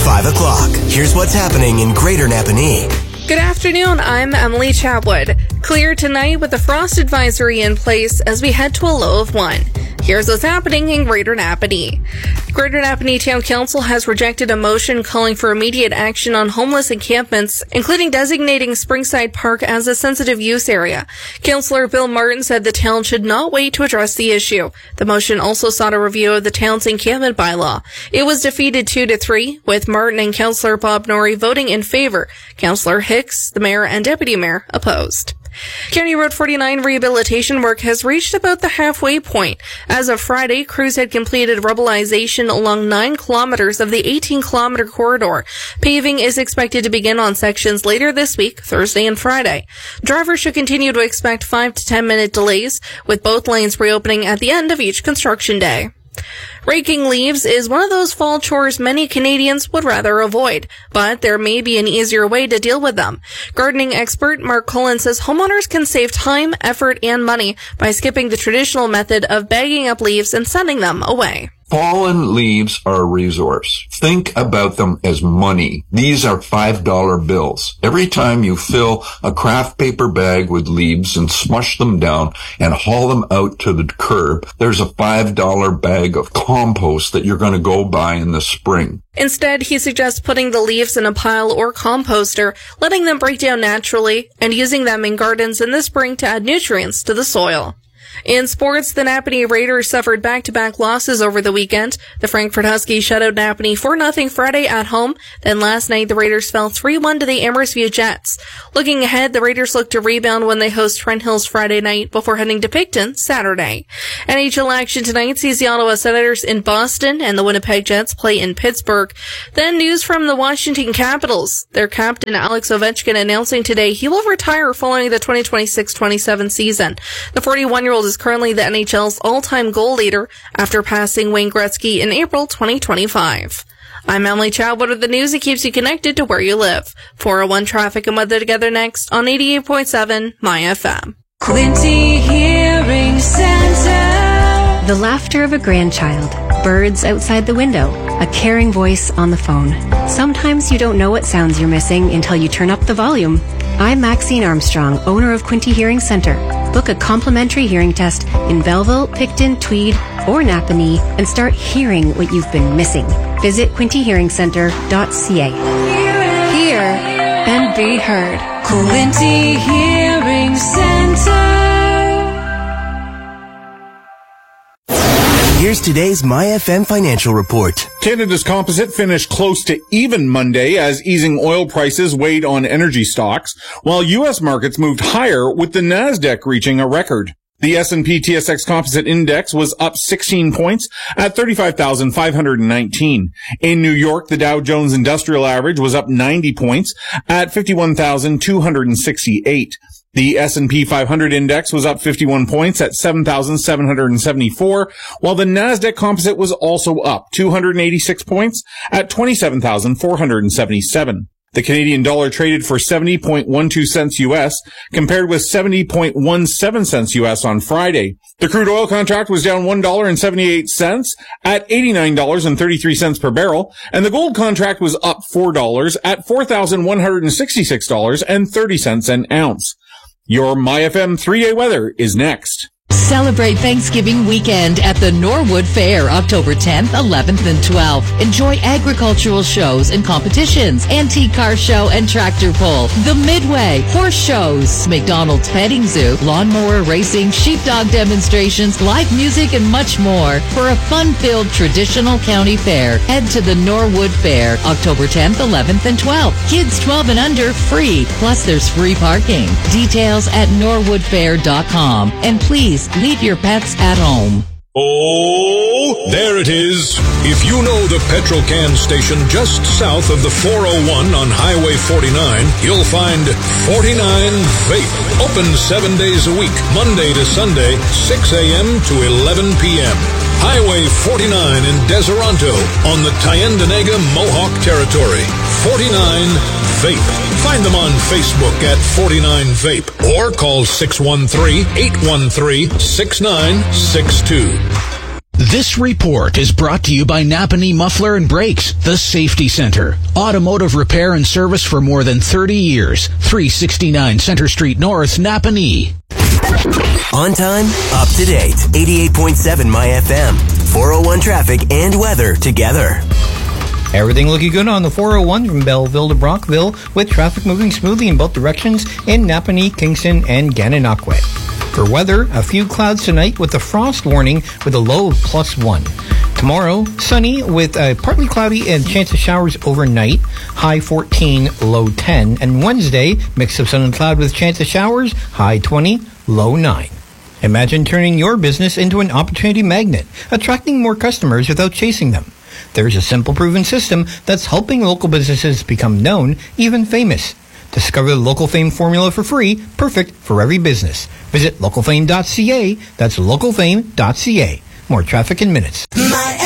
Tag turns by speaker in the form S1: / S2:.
S1: 5 o'clock. Here's what's happening in Greater Napanee.
S2: Good afternoon, I'm Emily Chatwood. Clear tonight with the frost advisory in place as we head to a low of 1. Here's what's happening in Greater Napanee. Greater Napanee Town Council has rejected a motion calling for immediate action on homeless encampments, including designating Springside Park as a sensitive use area. Councillor Bill Martin said the town should not wait to address the issue. The motion also sought a review of the town's encampment bylaw. It was defeated 2-3, with Martin and Councillor Bob Norrie voting in favor. Councillor Hicks, the mayor and deputy mayor, opposed. County Road 49 rehabilitation work has reached about the halfway point. As of Friday, crews had completed rubblization along 9 kilometers of the 18-kilometer corridor. Paving is expected to begin on sections later this week, Thursday and Friday. Drivers should continue to expect 5 to 10 minute delays, with both lanes reopening at the end of each construction day. Raking leaves is one of those fall chores many Canadians would rather avoid, but there may be an easier way to deal with them. Gardening expert Mark Cullen says homeowners can save time, effort, and money by skipping the traditional method of bagging up leaves and sending them away.
S3: Fallen leaves are a resource. Think about them as money. These are $5 bills. Every time you fill a craft paper bag with leaves and smush them down and haul them out to the curb, there's a $5 bag of compost that you're going to go buy in the spring.
S2: Instead, he suggests putting the leaves in a pile or composter, letting them break down naturally, and using them in gardens in the spring to add nutrients to the soil. In sports, the Napanee Raiders suffered back-to-back losses over the weekend. The Frankfurt Huskies shut out Napanee 4-0 Friday at home. Then last night, the Raiders fell 3-1 to the Amherstview Jets. Looking ahead, the Raiders look to rebound when they host Trent Hills Friday night before heading to Picton Saturday. NHL action tonight sees the Ottawa Senators in Boston and the Winnipeg Jets play in Pittsburgh. Then news from the Washington Capitals. Their captain, Alex Ovechkin, announcing today he will retire following the 2026-27 season. The 41-year-old is currently the NHL's all-time goal leader after passing Wayne Gretzky in April 2025. I'm Emily Chatwood with the news that keeps you connected to where you live. 401 traffic and weather together next on 88.7 My FM.
S4: Quinty Hearing Center.
S5: The laughter of a grandchild, birds outside the window, a caring voice on the phone. Sometimes you don't know what sounds you're missing until you turn up the volume. I'm Maxine Armstrong, owner of Quinty Hearing Center. Book a complimentary hearing test in Belleville, Picton, Tweed, or Napanee and start hearing what you've been missing. Visit quintyhearingcenter.ca. Hear and be heard.
S4: Quinty Hearing Center.
S1: Here's today's My FM financial report.
S6: Canada's composite finished close to even Monday as easing oil prices weighed on energy stocks, while U.S. markets moved higher with the Nasdaq reaching a record. The S&P TSX Composite Index was up 16 points at 35,519. In New York, the Dow Jones Industrial Average was up 90 points at 51,268. The S&P 500 index was up 51 points at 7,774, while the Nasdaq Composite was also up 286 points at 27,477. The Canadian dollar traded for 70.12 cents U.S., compared with 70.17 cents U.S. on Friday. The crude oil contract was down $1.78 at $89.33 per barrel, and the gold contract was up $4 at $4,166.30 an ounce. Your MyFM 3-day weather is next.
S7: Celebrate Thanksgiving weekend at the Norwood Fair, October 10th, 11th, and 12th. Enjoy agricultural shows and competitions, antique car show and tractor pull, the Midway, horse shows, McDonald's petting zoo, lawnmower racing, sheepdog demonstrations, live music, and much more. For a fun-filled traditional county fair, head to the Norwood Fair, October 10th, 11th, and 12th. Kids 12 and under, free, plus there's free parking. Details at norwoodfair.com. And please, leave your pets at home.
S8: Oh, there it is. If you know the petrol can station just south of the 401 on Highway 49, you'll find 49 Vape. Open 7 days a week, Monday to Sunday, 6 a.m. to 11 p.m. Highway 49 in Deseronto on the Tyendinaga Mohawk Territory. 49 Vape. Find them on Facebook at 49 Vape or call 613-813-6962.
S9: This report is brought to you by Napanee Muffler and Brakes, the Safety Center. Automotive repair and service for more than 30 years. 369 Center Street North, Napanee.
S1: On time, up to date. 88.7 My FM. 401 traffic and weather together.
S10: Everything looking good on the 401 from Belleville to Brockville, with traffic moving smoothly in both directions in Napanee, Kingston, and Gananoque. For weather, a few clouds tonight with a frost warning with a low of +1. Tomorrow, sunny with a partly cloudy and chance of showers overnight, high 14, low 10. And Wednesday, mix of sun and cloud with chance of showers, high 20, low 9. Imagine turning your business into an opportunity magnet, attracting more customers without chasing them. There's a simple, proven system that's helping local businesses become known, even famous. Discover the Local Fame formula for free, perfect for every business. Visit localfame.ca. That's localfame.ca. More traffic in minutes.